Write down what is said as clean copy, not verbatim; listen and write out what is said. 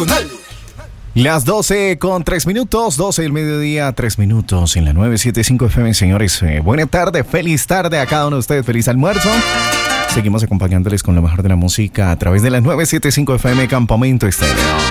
Nacional. Las 12 con 3 minutos, 12 del mediodía, 3 minutos en la 975 FM, señores. Buena tarde, feliz tarde a cada uno de ustedes, feliz almuerzo. Seguimos acompañándoles con lo mejor de la música a través de la 975 FM Campamento Estéreo.